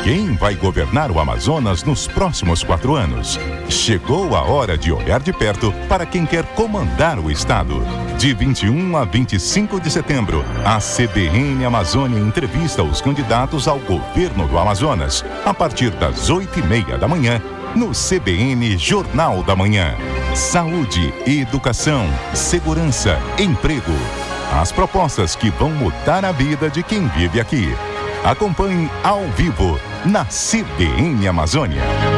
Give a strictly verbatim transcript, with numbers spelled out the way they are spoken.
Quem vai governar o Amazonas nos próximos quatro anos? Chegou a hora de olhar de perto para quem quer comandar o estado. De vinte e um a vinte e cinco de setembro, a C B N Amazônia entrevista os candidatos ao governo do Amazonas, a partir das oito e meia da manhã, no C B N Jornal da Manhã. Saúde, educação, segurança, emprego. As propostas que vão mudar a vida de quem vive aqui. Acompanhe ao vivo na C B N Amazônia.